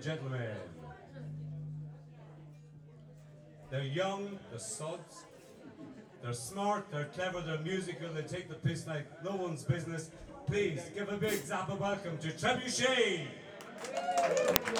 and gentlemen. They're young, they're suds, they're smart, they're clever, they're musical, they take the piss like no one's business. Please give a big Zappa welcome to Trebuchet!